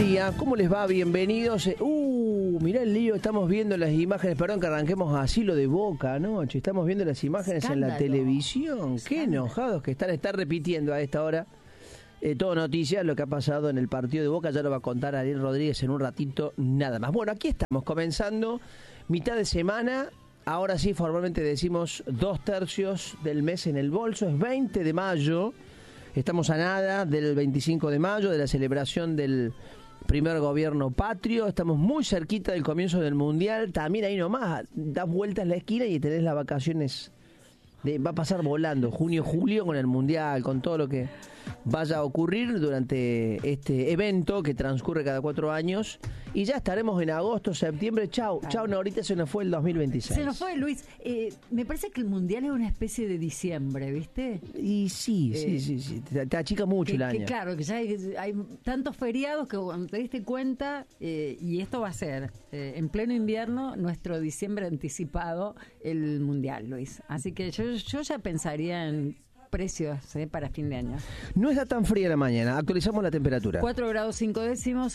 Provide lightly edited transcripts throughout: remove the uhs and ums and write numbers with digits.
día, ¿cómo les va? Bienvenidos. Mirá el lío, estamos viendo las imágenes, perdón que arranquemos así lo de Boca anoche, estamos viendo las imágenes en la televisión. Qué enojados que están repitiendo a esta hora. Todo noticias, lo que ha pasado en el partido de Boca, ya lo va a contar Ariel Rodríguez en un ratito, nada más. Bueno, aquí estamos, comenzando mitad de semana, ahora sí formalmente decimos 2/3 del mes en el bolso, es 20 de mayo, estamos a nada del 25 de mayo, de la celebración del primer gobierno patrio, estamos muy cerquita del comienzo del Mundial, también ahí nomás, das vueltas la esquina y tenés las vacaciones, va a pasar volando, junio, julio con el Mundial, con todo lo que vaya a ocurrir durante este evento que transcurre cada 4 años y ya estaremos en agosto, septiembre. Chau, ahorita se nos fue el 2026. Se nos fue, Luis. Me parece que el Mundial es una especie de diciembre, ¿viste? Y sí, te achica mucho el año. Claro, que ya hay tantos feriados que cuando te diste cuenta, y esto va a ser en pleno invierno, nuestro diciembre anticipado, el Mundial, Luis. Así que yo ya pensaría en precios para fin de año. No está tan fría la mañana, actualizamos la temperatura. 4 grados 5 décimos,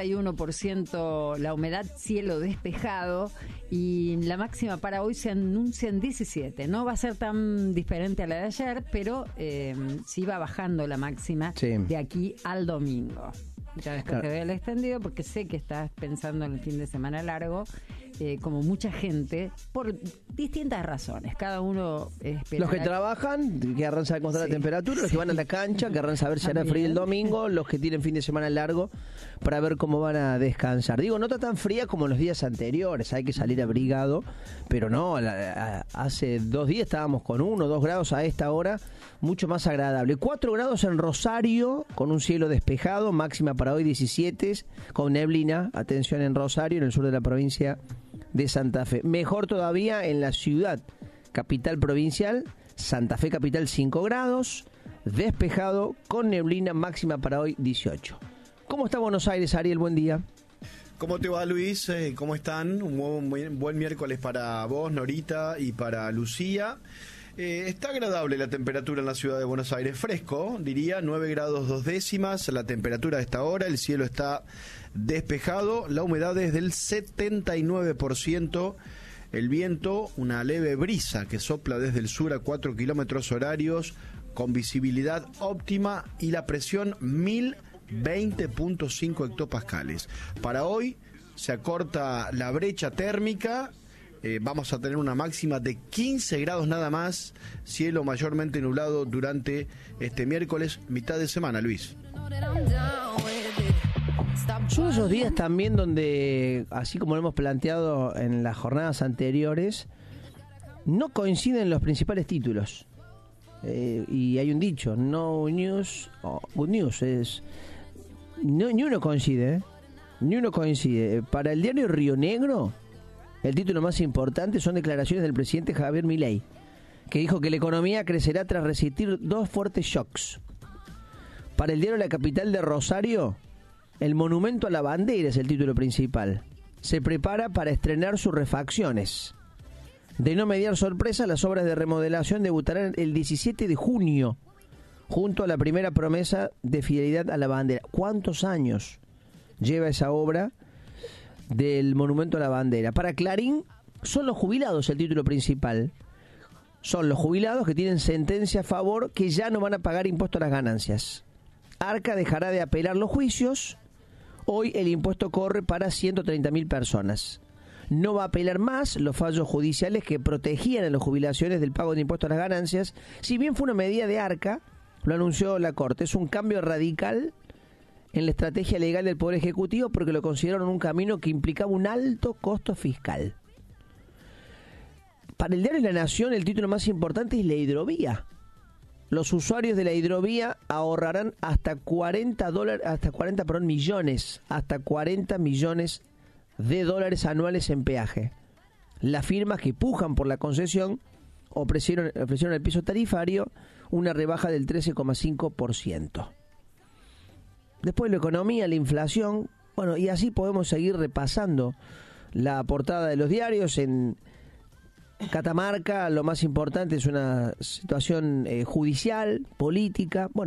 81% la humedad, cielo despejado y la máxima para hoy se anuncia en 17. No va a ser tan diferente a la de ayer, pero sí va bajando la máxima de aquí al domingo. Ya después te doy el extendido porque sé que estás pensando en el fin de semana largo, como mucha gente, por distintas razones. Cada uno espera. Los que trabajan, querrán saber cómo está la temperatura, los que van a la cancha, querrán saber si hará frío el domingo, los que tienen fin de semana largo, para ver cómo van a descansar. Digo, no está tan fría como los días anteriores, hay que salir abrigado, pero no, hace 2 días estábamos con 1 o 2 grados a esta hora, mucho más agradable. 4 grados en Rosario, con un cielo despejado, máxima para hoy 17, con neblina, atención en Rosario, en el sur de la provincia de Santa Fe. Mejor todavía en la ciudad capital provincial, Santa Fe capital 5 grados, despejado, con neblina, máxima para hoy 18. ¿Cómo está Buenos Aires, Ariel? Buen día. ¿Cómo te va, Luis? ¿Cómo están? Un buen miércoles para vos, Norita, y para Lucía. Está agradable la temperatura en la ciudad de Buenos Aires, fresco, diría, 9 grados 2 décimas, la temperatura a esta hora, el cielo está despejado, la humedad es del 79%, el viento, una leve brisa que sopla desde el sur a 4 kilómetros horarios, con visibilidad óptima y la presión 1020.5 hectopascales. Para hoy se acorta la brecha térmica. Vamos a tener una máxima de 15 grados nada más, cielo mayormente nublado durante este miércoles, mitad de semana, Luis. Son esos días también donde, así como lo hemos planteado en las jornadas anteriores, no coinciden los principales títulos. Y hay un dicho, no news, good news, ni uno coincide, ni uno coincide. Para el diario Río Negro, el título más importante son declaraciones del presidente Javier Milei, que dijo que la economía crecerá tras resistir 2 fuertes shocks. Para el diario La Capital de Rosario, el monumento a la bandera es el título principal. Se prepara para estrenar sus refacciones. De no mediar sorpresa, las obras de remodelación debutarán el 17 de junio, junto a la primera promesa de fidelidad a la bandera. ¿Cuántos años lleva esa obra del monumento a la bandera? Para Clarín, son los jubilados el título principal. Son los jubilados que tienen sentencia a favor que ya no van a pagar impuesto a las ganancias. Arca dejará de apelar los juicios. Hoy el impuesto corre para 130.000 personas. No va a apelar más los fallos judiciales que protegían a las jubilaciones del pago de impuesto a las ganancias. Si bien fue una medida de Arca, lo anunció la Corte. Es un cambio radical en la estrategia legal del Poder Ejecutivo porque lo consideraron un camino que implicaba un alto costo fiscal. Para el diario La Nación, el título más importante es la hidrovía. Los usuarios de la hidrovía ahorrarán hasta 40 millones de dólares anuales en peaje. Las firmas que pujan por la concesión ofrecieron al piso tarifario una rebaja del 13,5%. Después la economía, la inflación, bueno, y así podemos seguir repasando la portada de los diarios. En Catamarca lo más importante es una situación judicial, política. Bueno,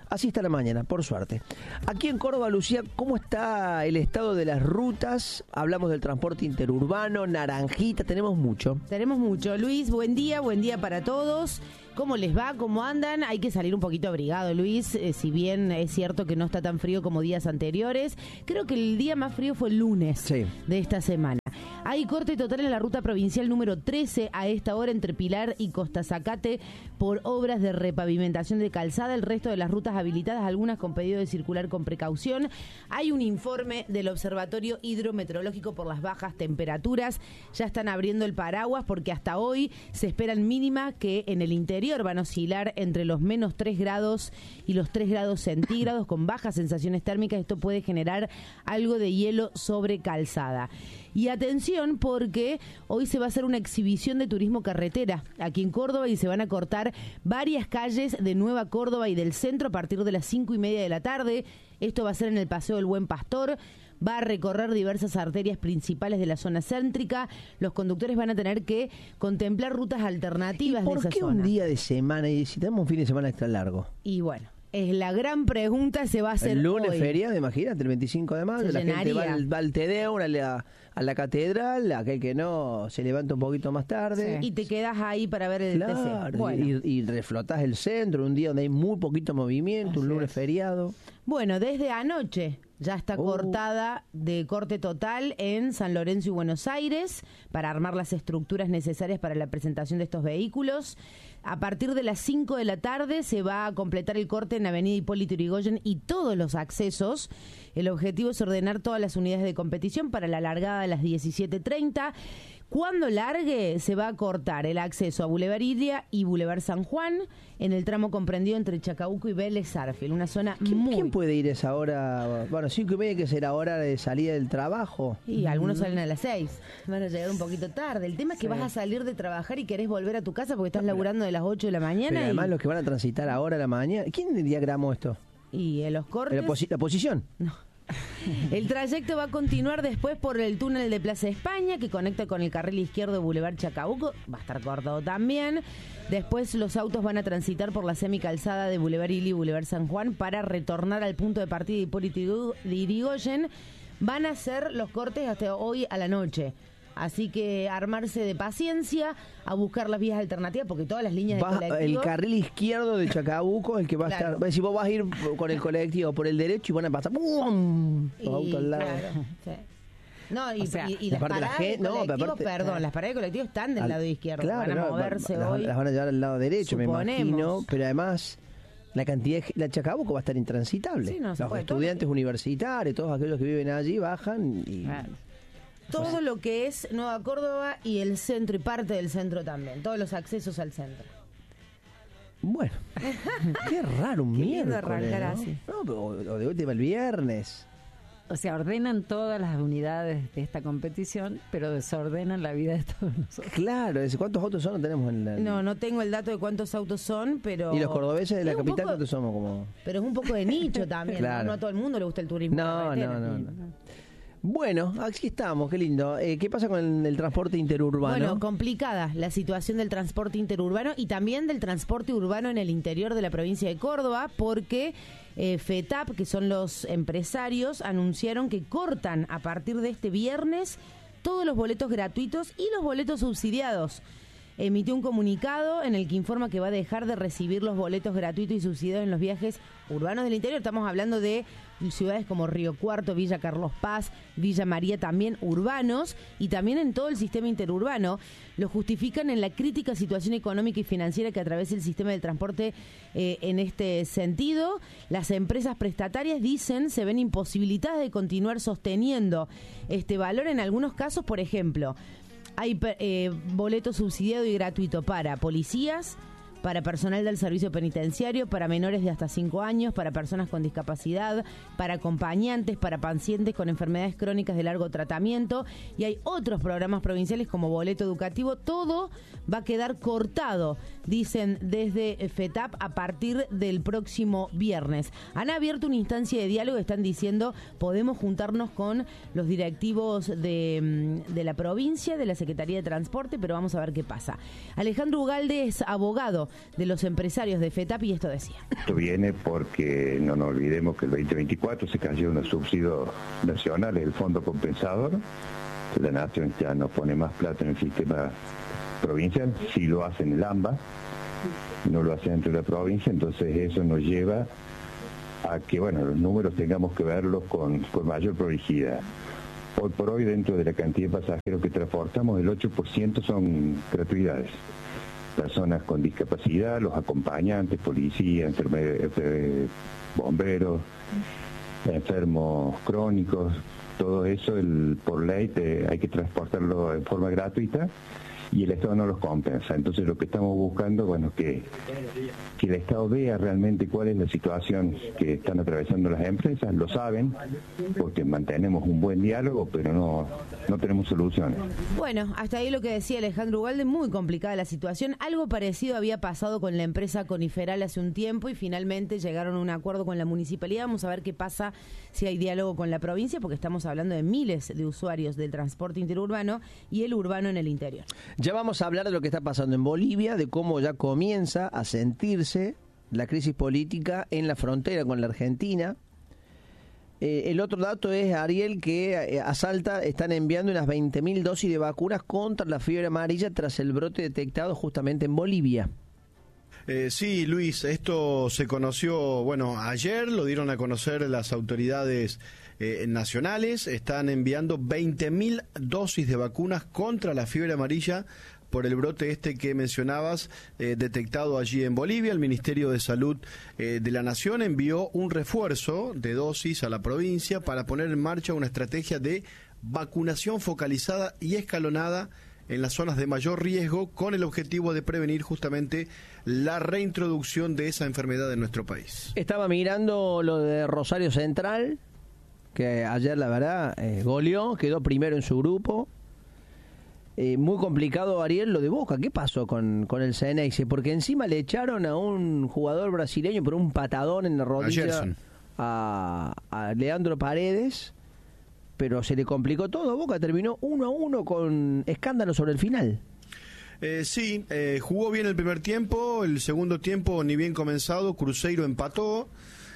Así está la mañana, por suerte. Aquí en Córdoba, Lucía, ¿cómo está el estado de las rutas? Hablamos del transporte interurbano, naranjita, tenemos mucho. Tenemos mucho. Luis, buen día para todos. ¿Cómo les va? ¿Cómo andan? Hay que salir un poquito abrigado, Luis, si bien es cierto que no está tan frío como días anteriores. Creo que el día más frío fue el lunes de esta semana. Hay corte total en la ruta provincial número 13 a esta hora entre Pilar y Costa Zacate por obras de repavimentación de calzada. El resto de las rutas habilitadas, algunas con pedido de circular con precaución. Hay un informe del Observatorio Hidrometeorológico por las bajas temperaturas. Ya están abriendo el paraguas porque hasta hoy se esperan mínimas que en el interior van a oscilar entre los menos 3 grados y los 3 grados centígrados con bajas sensaciones térmicas. Esto puede generar algo de hielo sobre calzada. Y atención porque hoy se va a hacer una exhibición de turismo carretera aquí en Córdoba y se van a cortar varias calles de Nueva Córdoba y del centro a partir de las 5:30 de la tarde. Esto va a ser en el Paseo del Buen Pastor. Va a recorrer diversas arterias principales de la zona céntrica. Los conductores van a tener que contemplar rutas alternativas de esa zona. ¿Por qué un día de semana y si tenemos un fin de semana extra largo? Y bueno, es la gran pregunta, se va a hacer el lunes hoy. Feriado, imagínate, el 25 de mayo, la gente va al Te Deum, a la catedral, aquel que no se levanta un poquito más tarde. Sí. Y te quedas ahí para ver el TC. Bueno. Y reflotás el centro, un día donde hay muy poquito movimiento, un lunes feriado. Bueno, desde anoche ya está cortada de corte total en San Lorenzo y Buenos Aires para armar las estructuras necesarias para la presentación de estos vehículos. A partir de las 5 de la tarde se va a completar el corte en Avenida Hipólito Yrigoyen y todos los accesos. El objetivo es ordenar todas las unidades de competición para la largada de las 17:30. Cuando largue, se va a cortar el acceso a Boulevard Iria y Boulevard San Juan en el tramo comprendido entre Chacabuco y Vélez Sarsfield, una zona ¿Quién puede ir a esa hora? Bueno, 5:30 que será hora de salida del trabajo. Y algunos salen a las 6, van a llegar un poquito tarde. El tema es que vas a salir de trabajar y querés volver a tu casa porque estás laburando de las 8 de la mañana. Pero además los que van a transitar ahora a la mañana, ¿quién diagramó esto? Y en los cortes... ¿La posición? No. El trayecto va a continuar después por el túnel de Plaza España que conecta con el carril izquierdo de Boulevard Chacabuco, va a estar cortado también. Después los autos van a transitar por la semicalzada de Boulevard Ili y Boulevard San Juan para retornar al punto de partida de Hipólito Yrigoyen. Van a hacer los cortes hasta hoy a la noche. Así que armarse de paciencia, a buscar las vías alternativas, porque todas las líneas de colectivo... El carril izquierdo de Chacabuco, el que va a estar... Si vos vas a ir con el colectivo por el derecho y van a pasar... ¡Bum! Los autos al lado. Claro, sí. No, y las paradas de colectivos, las paradas de colectivos están del lado izquierdo, van a moverse hoy. Las van a llevar al lado derecho, suponemos. Me imagino, pero además... La Chacabuco va a estar intransitable. Sí, los estudiantes universitarios, todos aquellos que viven allí bajan y... Claro. Todo lo que es Nueva Córdoba y el centro y parte del centro también. Todos los accesos al centro. Bueno, qué raro un miércoles, arrancar ¿no? así. No, o de última el viernes. O sea, ordenan todas las unidades de esta competición, pero desordenan la vida de todos nosotros. Claro, ¿cuántos autos son? No tenemos No tengo el dato de cuántos autos son, pero... ¿Y los cordobeses de la capital cuántos somos? Como... Pero es un poco de nicho también, claro. ¿no? No a todo el mundo le gusta el turismo. No. Bueno, aquí estamos, qué lindo. ¿Qué pasa con el transporte interurbano? Bueno, complicada la situación del transporte interurbano y también del transporte urbano en el interior de la provincia de Córdoba, porque FETAP, que son los empresarios, anunciaron que cortan a partir de este viernes todos los boletos gratuitos y los boletos subsidiados. Emitió un comunicado en el que informa que va a dejar de recibir los boletos gratuitos y subsidiados en los viajes urbanos del interior. Estamos hablando de ciudades como Río Cuarto, Villa Carlos Paz, Villa María, también urbanos, y también en todo el sistema interurbano. Lo justifican en la crítica situación económica y financiera que atraviesa el sistema del transporte en este sentido. Las empresas prestatarias, dicen, se ven imposibilitadas de continuar sosteniendo este valor. En algunos casos, por ejemplo, hay boleto subsidiado y gratuito para policías, para personal del servicio penitenciario, para menores de hasta 5 años, para personas con discapacidad, para acompañantes, para pacientes con enfermedades crónicas de largo tratamiento, y hay otros programas provinciales como boleto educativo. Todo va a quedar cortado, dicen desde FETAP, a partir del próximo viernes. Han abierto una instancia de diálogo, están diciendo, podemos juntarnos con los directivos de la provincia, de la Secretaría de Transporte, pero vamos a ver qué pasa. Alejandro Ugalde es abogado de los empresarios de FETAP y esto decía. Esto viene porque no nos olvidemos que el 2024 se cayó un subsidio nacional, el Fondo Compensador. La Nación ya no pone más plata en el sistema provincial, sí lo hace en el AMBA, no lo hace dentro de la provincia, entonces eso nos lleva a que, bueno, los números tengamos que verlos con mayor prolijidad. Hoy por hoy, dentro de la cantidad de pasajeros que transportamos, el 8% son gratuidades. Personas con discapacidad, los acompañantes, policías, bomberos, enfermos crónicos, todo eso por ley hay que transportarlo en forma gratuita y el Estado no los compensa. Entonces lo que estamos buscando, bueno, que el Estado vea realmente cuál es la situación que están atravesando las empresas, lo saben, porque mantenemos un buen diálogo, pero no tenemos soluciones. Bueno, hasta ahí lo que decía Alejandro Ugalde, muy complicada la situación. Algo parecido había pasado con la empresa Coniferal hace un tiempo y finalmente llegaron a un acuerdo con la municipalidad. Vamos a ver qué pasa si hay diálogo con la provincia, porque estamos hablando de miles de usuarios del transporte interurbano y el urbano en el interior. Ya vamos a hablar de lo que está pasando en Bolivia, de cómo ya comienza a sentirse la crisis política en la frontera con la Argentina. El otro dato es, Ariel, que a Salta están enviando unas 20.000 dosis de vacunas contra la fiebre amarilla tras el brote detectado justamente en Bolivia. Sí, Luis, esto se conoció, bueno, ayer lo dieron a conocer las autoridades nacionales. Están enviando 20.000 dosis de vacunas contra la fiebre amarilla por el brote que mencionabas, detectado allí en Bolivia. El Ministerio de Salud de la Nación envió un refuerzo de dosis a la provincia para poner en marcha una estrategia de vacunación focalizada y escalonada en las zonas de mayor riesgo, con el objetivo de prevenir justamente la reintroducción de esa enfermedad en nuestro país. Estaba mirando lo de Rosario Central, que ayer la verdad goleó, quedó primero en su grupo. Muy complicado, Ariel, lo de Boca. ¿Qué pasó con el Ceneice? Porque encima le echaron a un jugador brasileño por un patadón en la rodilla a Leandro Paredes, pero se le complicó todo. Boca terminó 1-1 con escándalo sobre el final. Sí, jugó bien el primer tiempo, el segundo tiempo ni bien comenzado, Cruzeiro empató,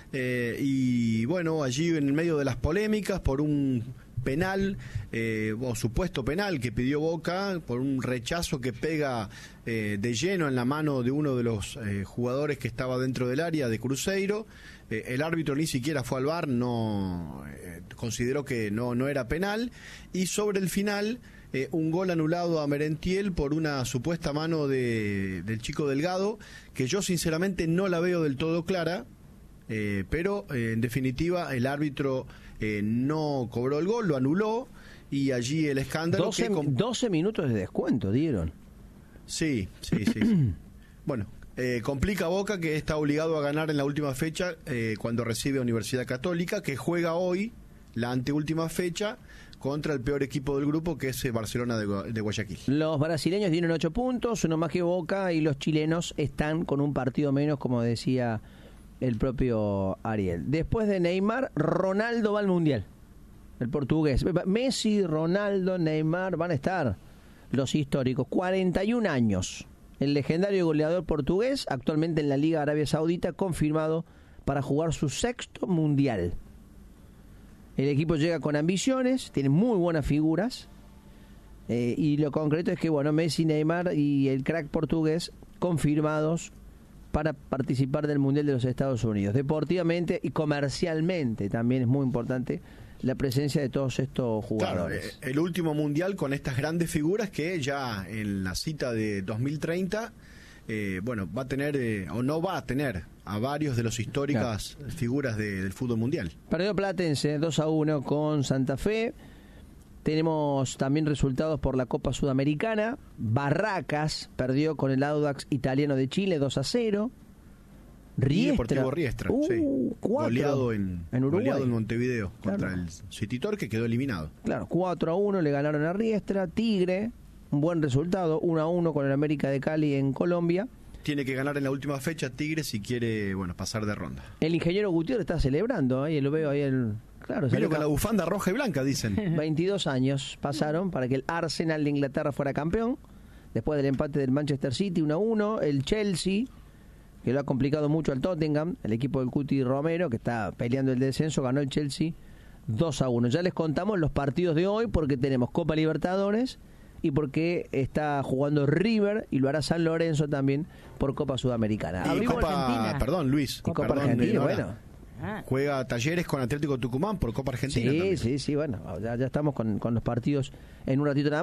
y bueno, allí en el medio de las polémicas por un penal, o supuesto penal que pidió Boca, por un rechazo que pega de lleno en la mano de uno de los jugadores que estaba dentro del área de Cruzeiro. El árbitro ni siquiera fue al VAR, consideró que no era penal, y sobre el final un gol anulado a Merentiel por una supuesta mano del chico Delgado, que yo sinceramente no la veo del todo clara, pero en definitiva el árbitro no cobró el gol, lo anuló, y allí el escándalo. 12 minutos de descuento dieron. Sí. Bueno, complica Boca, que está obligado a ganar en la última fecha cuando recibe a Universidad Católica, que juega hoy la anteúltima fecha contra el peor equipo del grupo, que es Barcelona de Guayaquil. Los brasileños tienen 8 puntos, uno más que Boca, y los chilenos están con un partido menos, como decía el propio Ariel. Después de Neymar, Ronaldo va al Mundial, el portugués. Messi, Ronaldo, Neymar van a estar los históricos. 41 años. El legendario goleador portugués, actualmente en la Liga Arabia Saudita, confirmado para jugar su 6º Mundial. El equipo llega con ambiciones, tiene muy buenas figuras, y lo concreto es que, bueno, Messi, Neymar y el crack portugués confirmados para participar del Mundial de los Estados Unidos. Deportivamente y comercialmente también es muy importante la presencia de todos estos jugadores. Claro, el último Mundial con estas grandes figuras que ya en la cita de 2030, va a tener, o no va a tener, a varios de los históricas figuras del fútbol mundial. Perdió Platense 2-1 con Santa Fe. Tenemos también resultados por la Copa Sudamericana. Barracas perdió con el Audax italiano de Chile 2-0. Deportivo Riestra, goleado en Uruguay, goleado en Montevideo, contra el City Torque, que quedó eliminado. Claro, 4-1 le ganaron a Riestra. Tigre, un buen resultado, 1-1 con el América de Cali en Colombia. Tiene que ganar en la última fecha Tigre si quiere, pasar de ronda. El ingeniero Gutiérrez está celebrando, ahí lo veo ahí claro, vino con la bufanda roja y blanca, dicen. 22 años pasaron para que el Arsenal de Inglaterra fuera campeón. después del empate del Manchester City 1-1, el Chelsea, que lo ha complicado mucho al Tottenham, el equipo del Cuti Romero, que está peleando el descenso, ganó el Chelsea 2-1. Ya les contamos los partidos de hoy porque tenemos Copa Libertadores y porque está jugando River y lo hará San Lorenzo también por Copa Sudamericana. Y Abrimos Copa, Argentina. perdón, Luis. Y Copa perdón, Argentina, Leonora. bueno. Juega Talleres con Atlético Tucumán por Copa Argentina. Sí, también. sí, bueno, ya estamos con los partidos en un ratito nada más.